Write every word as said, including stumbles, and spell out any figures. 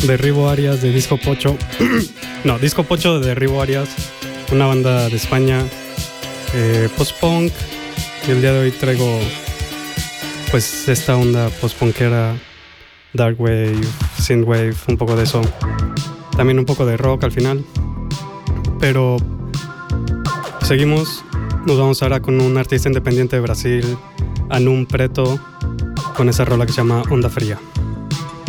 Derribo Arias de Disco Pocho. No, Disco Pocho de Derribo Arias, una banda de España, eh, post-punk. Y el día de hoy traigo pues esta onda post-punkera, dark wave, synthwave, un poco de eso. También un poco de rock al final. Pero seguimos, nos vamos ahora con un artista independiente de Brasil, Anum Preto, con esa rola que se llama Onda Fría.